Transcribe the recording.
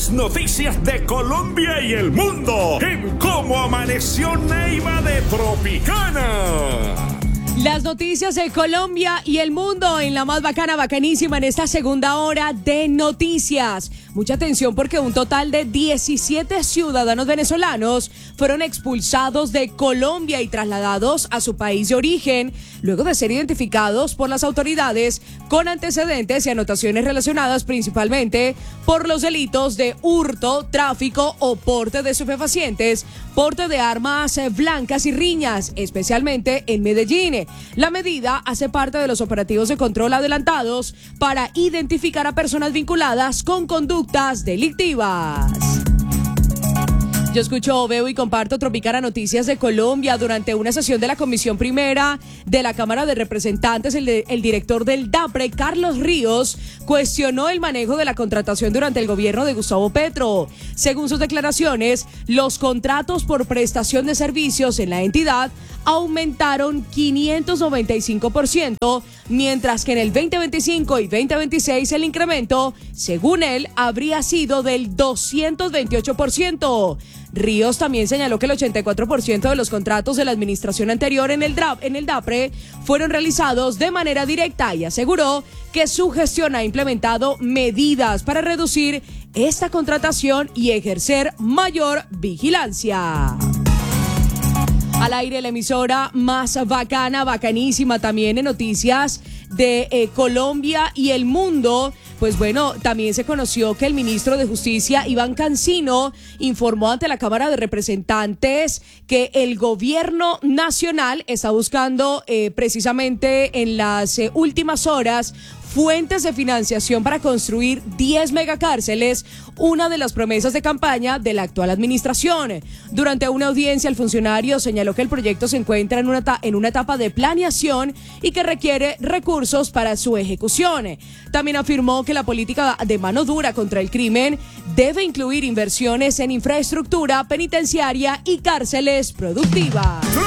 las noticias de Colombia y el mundo en Cómo Amaneció Neiva de Tropicana. Las noticias de Colombia y el mundo en la más bacana, bacanísima en esta segunda hora de noticias. Mucha atención porque un total de 17 ciudadanos venezolanos fueron expulsados de Colombia y trasladados a su país de origen, luego de ser identificados por las autoridades con antecedentes y anotaciones relacionadas principalmente por los delitos de hurto, tráfico o porte de estupefacientes, porte de armas blancas y riñas, especialmente en Medellín. La medida hace parte de los operativos de control adelantados para identificar a personas vinculadas con conductas delictivas. Yo escucho, veo y comparto Tropicana Noticias de Colombia. Durante una sesión de la Comisión Primera de la Cámara de Representantes, el director del DAPRE, Carlos Ríos, cuestionó el manejo de la contratación durante el gobierno de Gustavo Petro. Según sus declaraciones, los contratos por prestación de servicios en la entidad aumentaron 595%, mientras que en el 2025 y 2026 el incremento, según él, habría sido del 228%. Ríos también señaló que el 84% de los contratos de la administración anterior en el DAPRE fueron realizados de manera directa y aseguró que su gestión ha implementado medidas para reducir esta contratación y ejercer mayor vigilancia. Al aire la emisora más bacana, bacanísima también en noticias de Colombia y el mundo. Pues bueno, también se conoció que el ministro de Justicia, Iván Cancino, informó ante la Cámara de Representantes que el gobierno nacional está buscando precisamente en las últimas horas fuentes de financiación para construir 10 megacárceles, una de las promesas de campaña de la actual administración. Durante una audiencia, el funcionario señaló que el proyecto se encuentra en una etapa de planeación y que requiere recursos para su ejecución. También afirmó que la política de mano dura contra el crimen debe incluir inversiones en infraestructura penitenciaria y cárceles productivas.